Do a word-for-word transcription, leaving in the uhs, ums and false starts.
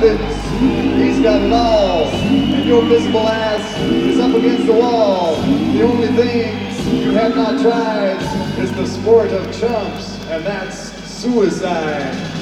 weapons, he's got it all. And your visible ass is up against the wall. The only thing you have not tried is the sport of chumps, and that's suicide.